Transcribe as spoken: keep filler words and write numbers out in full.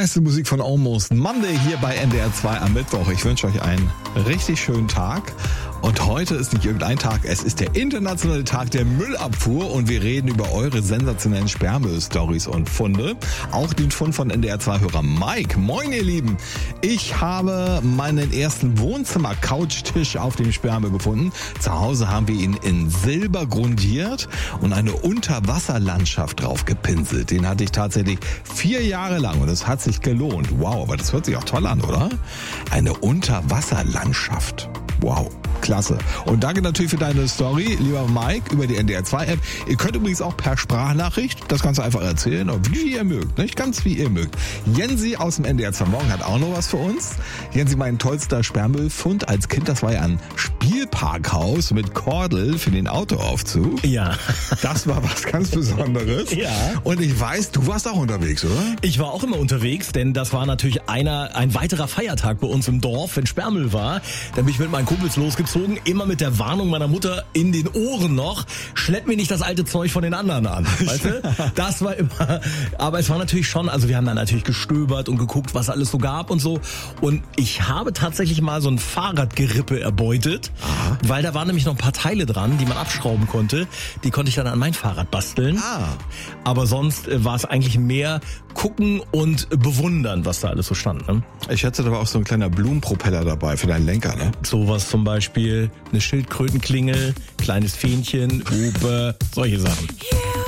Geilste Musik von Almost Monday hier bei N D R zwei am Mittwoch. Ich wünsche euch einen richtig schönen Tag. Und heute ist nicht irgendein Tag, es ist der internationale Tag der Müllabfuhr und wir reden über eure sensationellen Sperrmüll-Stories und Funde. Auch den Fund von N D R zwei-Hörer Mike. Moin ihr Lieben, ich habe meinen ersten Wohnzimmer-Couchtisch auf dem Sperrmüll gefunden. Zu Hause haben wir ihn in Silber grundiert und eine Unterwasserlandschaft drauf gepinselt. Den hatte ich tatsächlich vier Jahre lang und es hat sich gelohnt. Wow, aber das hört sich auch toll an, oder? Eine Unterwasserlandschaft. Wow. Klasse. Und danke natürlich für deine Story, lieber Mike, über die N D R zwei App. Ihr könnt übrigens auch per Sprachnachricht das Ganze einfach erzählen, wie ihr mögt, nicht? Ganz wie ihr mögt. Jensi aus dem N D R zwei Morgen hat auch noch was für uns. Jensi, mein tollster Sperrmüllfund als Kind, das war ja ein Spielparkhaus mit Kordel für den Autoaufzug. Ja. Das war was ganz Besonderes. Ja. Und ich weiß, du warst auch unterwegs, oder? Ich war auch immer unterwegs, denn das war natürlich einer, ein weiterer Feiertag bei uns im Dorf, wenn Sperrmüll war. Da bin ich mit meinen Kumpels losgezogen. Immer mit der Warnung meiner Mutter in den Ohren noch, schlepp mir nicht das alte Zeug von den anderen an. Weißt du? Das war immer, aber es war natürlich schon, also wir haben dann natürlich gestöbert und geguckt, was alles so gab und so. Und ich habe tatsächlich mal so ein Fahrradgerippe erbeutet, aha, weil da waren nämlich noch ein paar Teile dran, die man abschrauben konnte. Die konnte ich dann an mein Fahrrad basteln. Ah. Aber sonst war es eigentlich mehr gucken und bewundern, was da alles so stand. Ne? Ich schätze, da war auch so ein kleiner Blumenpropeller dabei für deinen Lenker, ne? Sowas zum Beispiel, eine Schildkrötenklingel, kleines Fähnchen, Hupe, solche Sachen.